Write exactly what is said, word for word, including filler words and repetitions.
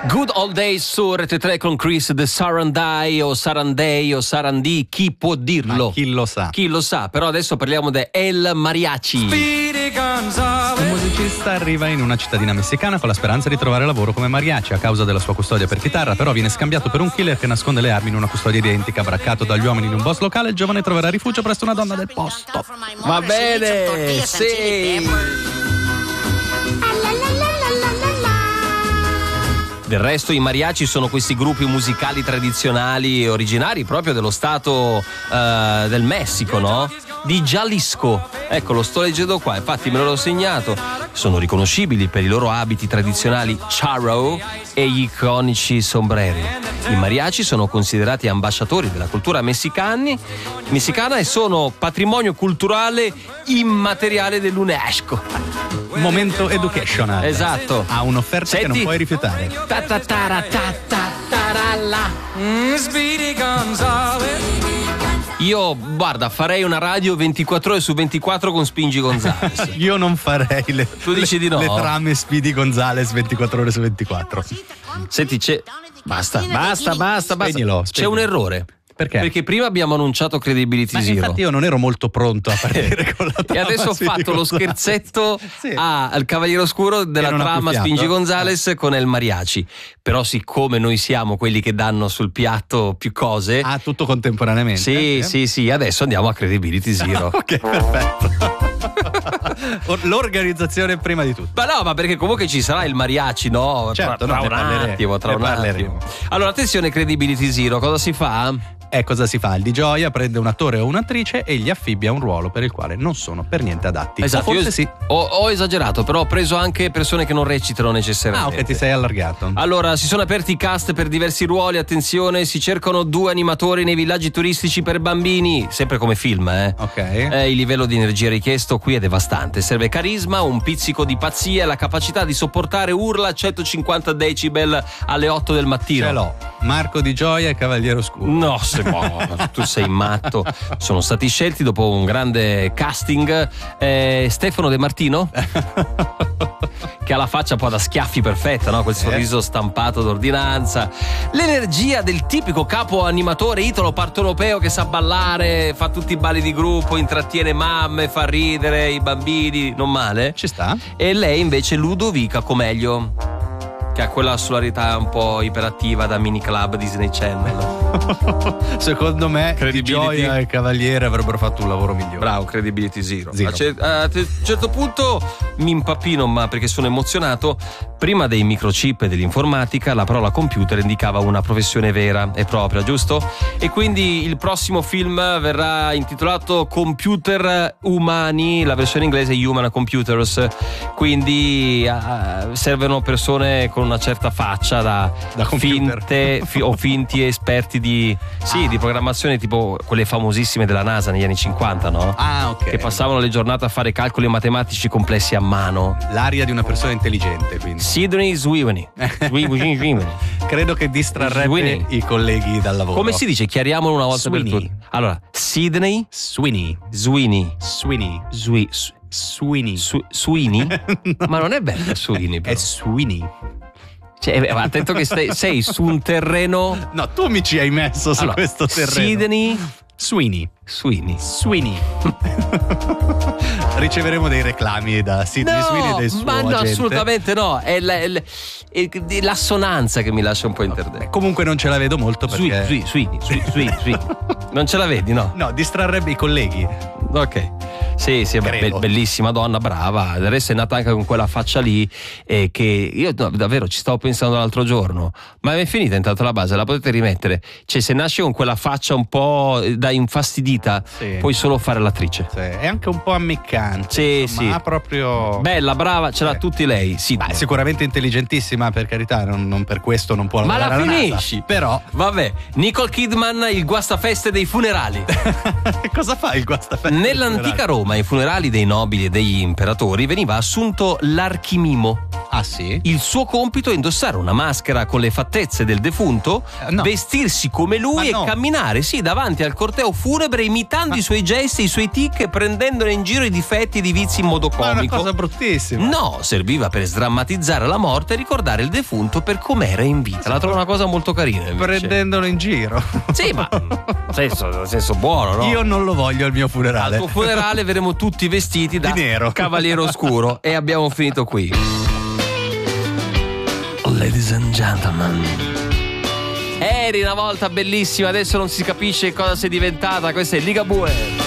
Good Old Days su Rete tre con Chris The Sarandai o Sarandei o Sarandì, chi può dirlo? Ma chi lo sa? Chi lo sa, però adesso parliamo di El Mariachi. Un musicista arriva in una cittadina messicana con la speranza di trovare lavoro come mariachi. A causa della sua custodia per chitarra, però viene scambiato per un killer che nasconde le armi in una custodia identica. Braccato dagli uomini di un boss locale, il giovane troverà rifugio presso una donna del posto. Va bene, sì. Del resto i mariachi sono questi gruppi musicali tradizionali originari proprio dello stato uh, del Messico, no? Di Jalisco. Ecco, lo sto leggendo qua, infatti me l'ho segnato. Sono riconoscibili per i loro abiti tradizionali charro e gli iconici sombreri. I mariachi sono considerati ambasciatori della cultura messicani, messicana e sono patrimonio culturale immateriale dell'UNESCO. Momento educational. Esatto. Ha un'offerta Senti. che non puoi rifiutare. Ta ta ta ra ta ta ta ra la. Mm, Speedy Gonzales. Io, guarda, farei una radio ventiquattro ore su ventiquattro con Spingi Gonzales. Io non farei le, Tu dici le, di no? le trame Speedy Gonzales ventiquattro ore su ventiquattro. Senti, c'è. Basta, basta, basta, basta. Spegnilo, C'è spegnilo. un errore. Perché? Perché prima abbiamo annunciato Credibility Ma Zero. infatti io non ero molto pronto a partire con la trama. E adesso ho Speedy fatto lo Gonzales. scherzetto Sì. a- al Cavaliere Oscuro della non ha trama più fiato. Spingi Gonzales con El Mariachi. Però siccome noi siamo quelli che danno sul piatto più cose, Ah, tutto contemporaneamente? sì, Eh? sì, sì, adesso andiamo a Credibility Zero. Ok, perfetto. L'organizzazione prima di tutto. Ma no, ma perché comunque ci sarà il mariachi, no? Certo, tra, no, tra ne un parleremo, attimo, tra ne un attimo. parleremo. Allora, attenzione, Credibility Zero, cosa si fa? E cosa si fa? Il Di Gioia prende un attore o un'attrice e gli affibbia un ruolo per il quale non sono per niente adatti. Esatto, O forse io sì. ho, ho esagerato, però ho preso anche persone che non recitano Ah, necessariamente. ok, ti sei allargato. Allora, si sono aperti i cast per diversi ruoli, attenzione, si cercano due animatori nei villaggi turistici per bambini, sempre come film, eh. Ok. Eh, il livello di energia richiesto qui è devastante. Serve carisma, un pizzico di pazzia e la capacità di sopportare urla a centocinquanta decibel alle otto del mattino. Ce l'ho. Marco Di Gioia e Cavaliere Oscuro. No, se no, tu sei matto. Sono stati scelti dopo un grande casting eh, Stefano De Martino, che ha la faccia un po' da schiaffi perfetta, no? Quel sorriso stampato d'ordinanza, l'energia del tipico capo animatore italo partenopeo che sa ballare, fa tutti i balli di gruppo, intrattiene mamme, fa ridere i bambini, non male. Ci sta? E lei invece Ludovica Comeglio, che ha quella solarità un po' iperattiva da mini club Disney Channel. Secondo me Di Credibility. Gioia e Cavaliere avrebbero fatto un lavoro migliore. Bravo, Credibility Zero. Zero. A, cer- a un certo punto mi impappino, ma perché sono emozionato. Prima dei microchip e dell'informatica, la parola computer indicava una professione vera e propria, giusto? E quindi il prossimo film verrà intitolato Computer Umani, la versione inglese è Human Computers. Quindi uh, servono persone con una certa faccia da, Da computer. finte fi- o finti esperti di, sì, di programmazione, tipo quelle famosissime della NASA negli anni cinquanta, no? Ah, ok. Che passavano le giornate a fare calcoli matematici complessi a mano. L'aria di una persona intelligente, quindi. Sidney Sweeney. Sweeney. Credo che distrarrebbe Sweeney. i colleghi dal lavoro. Come si dice? Chiariamolo una volta Sweeney. per tutte. Allora, Sidney Sweeney. Sweeney. Sweeney. Swi- Su- Sweeney. Su- Sweeney? Ma non è bello Sweeney, È però. Sweeney. Cioè, eh, attento che stai- sei su un terreno. No, tu mi ci hai messo su Allora, questo terreno. Sidney Sweeney. Sweeney. Sweeney. Riceveremo dei reclami da Sidney Sweeney e del suo ma no, agente. assolutamente no. È, la- è la- è l'assonanza che mi lascia un po' interdetto. Comunque non ce la vedo molto perché Sui, sui, sui, sui, sui. Non ce la vedi, no? no, distrarrebbe i colleghi. Ok. Sì, sì, beh, Credo. be- bellissima donna, brava. Del resto è nata anche con quella faccia lì, eh, che io no, davvero ci stavo pensando l'altro giorno. Ma è finita intanto la base, la potete rimettere. Cioè, se nasce con quella faccia un po' da infastidita, Sì. puoi solo fare l'attrice. Sì, è anche un po' ammiccante. Sì, insomma, sì. ha proprio Bella, brava, ce l'ha Eh. tutti lei. Sì. Beh, sicuramente intelligentissima, per carità, non, non per questo non può Ma lavorare la alla NASA. finisci? Però Vabbè, Nicole Kidman, il guastafeste dei funerali. cosa fa il guastafeste? Nell'antica Roma, ai funerali dei nobili e degli imperatori veniva assunto l'archimimo. Ah sì? Il suo compito è indossare una maschera con le fattezze del defunto, Eh, no. vestirsi come lui Ma no. e camminare, sì, davanti al corteo funebre imitando Ma- i suoi gesti, i suoi tic e prendendone in giro i difetti ed i vizi in modo Ma è una comico. cosa bruttissima. No, serviva per sdrammatizzare la morte e ricordare il defunto per com'era in vita. La trovo una cosa molto carina invece. Prendendolo in giro. Sì, ma nel senso, nel senso buono, no? Io non lo voglio al mio Al funerale. tuo funerale verremo tutti vestiti da Di nero. Cavaliere Oscuro. E abbiamo finito qui. Ladies and gentlemen, eri una volta bellissima, adesso non si capisce cosa sei diventata. Questa è Ligabue.